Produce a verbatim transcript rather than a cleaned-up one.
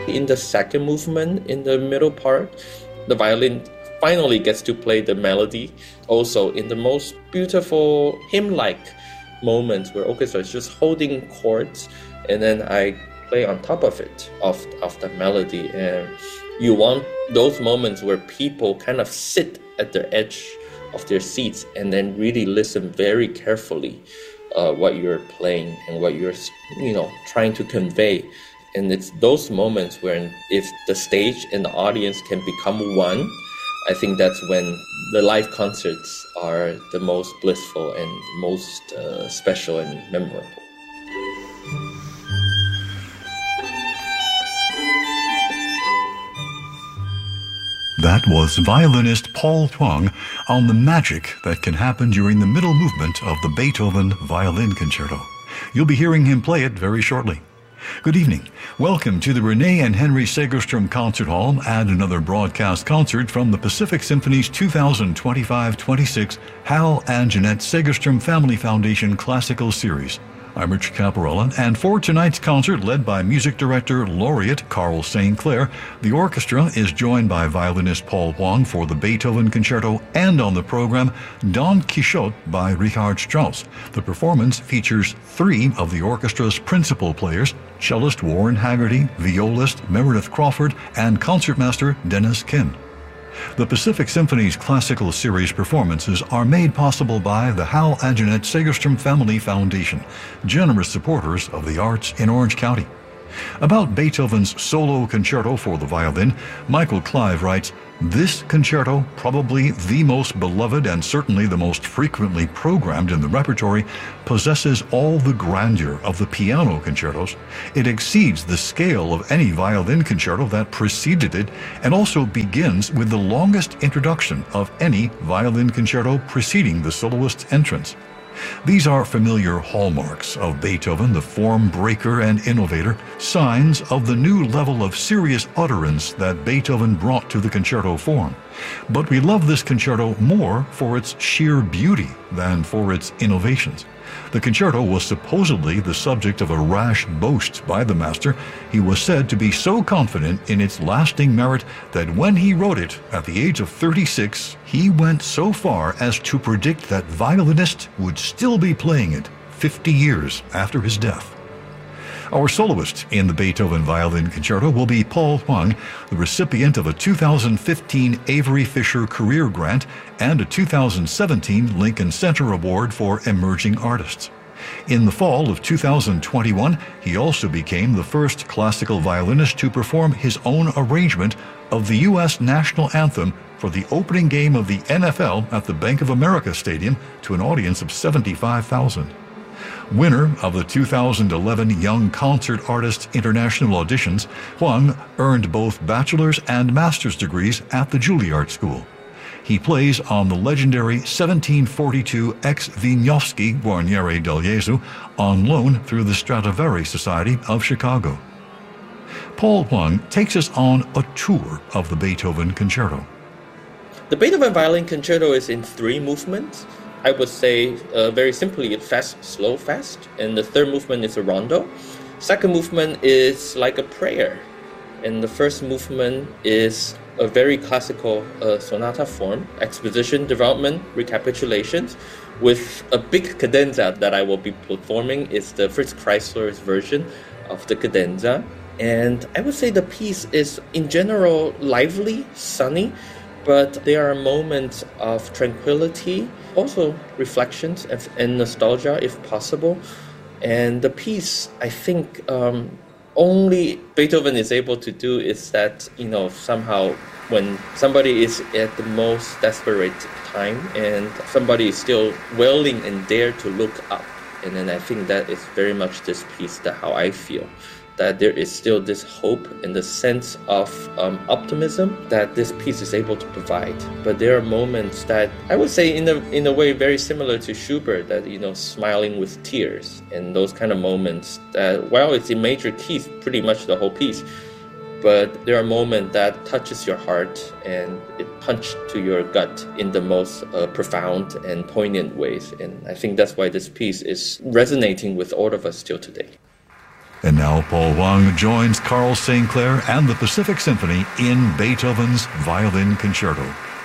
In the second movement, in the middle part, the violin finally gets to play the melody, also in the most beautiful hymn-like moments where orchestra is just holding chords, and then I play on top of it, of, of the melody. And you want those moments where people kind of sit at the edge of their seats and then really listen very carefully uh, what you're playing and what you're, you know, trying to convey. And it's those moments when if the stage and the audience can become one, I think that's when the live concerts are the most blissful and most uh, special and memorable. That was violinist Paul Huang on the magic that can happen during the middle movement of the Beethoven Violin Concerto. You'll be hearing him play it very shortly. Good evening. Welcome to the Renee and Henry Segerstrom Concert Hall and another broadcast concert from the Pacific Symphony's two thousand twenty-five twenty-six Hal and Jeanette Segerstrom Family Foundation Classical Series. I'm Rich Caparella, and for tonight's concert, led by music director laureate Carl Saint Clair, the orchestra is joined by violinist Paul Huang for the Beethoven Concerto, and on the program, Don Quixote by Richard Strauss. The performance features three of the orchestra's principal players, cellist Warren Haggerty, violist Meredith Crawford, and concertmaster Dennis Kin. The Pacific Symphony's classical series performances are made possible by the Hal and Jeanette Segerstrom Family Foundation, generous supporters of the arts in Orange County. About Beethoven's solo concerto for the violin, Michael Clive writes, "This concerto, probably the most beloved and certainly the most frequently programmed in the repertory, possesses all the grandeur of the piano concertos. It exceeds the scale of any violin concerto that preceded it, and also begins with the longest introduction of any violin concerto preceding the soloist's entrance." These are familiar hallmarks of Beethoven, the form breaker and innovator, signs of the new level of serious utterance that Beethoven brought to the concerto form. But we love this concerto more for its sheer beauty than for its innovations. The concerto was supposedly the subject of a rash boast by the master. He was said to be so confident in its lasting merit that when he wrote it at the age of thirty-six, he went so far as to predict that violinists would still be playing it fifty years after his death. Our soloist in the Beethoven Violin Concerto will be Paul Huang, the recipient of a two thousand fifteen Avery Fisher Career Grant and a two thousand seventeen Lincoln Center Award for Emerging Artists. In the fall of two thousand twenty-one, he also became the first classical violinist to perform his own arrangement of the U S national anthem for the opening game of the N F L at the Bank of America Stadium to an audience of seventy-five thousand. Winner of the two thousand eleven Young Concert Artists International Auditions, Huang earned both bachelor's and master's degrees at the Juilliard School. He plays on the legendary seventeen forty-two ex-Wieniawski Guarnieri del Gesù on loan through the Stradivari Society of Chicago. Paul Huang takes us on a tour of the Beethoven Concerto. The Beethoven Violin Concerto is in three movements. I would say uh, very simply, it's fast, slow, fast. And the third movement is a rondo. Second movement is like a prayer. And the first movement is a very classical uh, sonata form, exposition, development, recapitulations, with a big cadenza that I will be performing. It's the Fritz Kreisler's version of the cadenza. And I would say the piece is, in general, lively, sunny, but there are moments of tranquility, also reflections and nostalgia if possible. And the piece, I think, um, only Beethoven is able to do is that, you know, somehow when somebody is at the most desperate time and somebody is still willing and dare to look up. And then I think that is very much this piece, that how I feel, that there is still this hope and the sense of um, optimism that this piece is able to provide. But there are moments that I would say in a, in a way very similar to Schubert, that, you know, smiling with tears, and those kind of moments that, while it's in major keys pretty much the whole piece, but there are moments that touches your heart and it punched to your gut in the most uh, profound and poignant ways. And I think that's why this piece is resonating with all of us still today. And now Paul Huang joins Carl Saint Clair and the Pacific Symphony in Beethoven's Violin Concerto.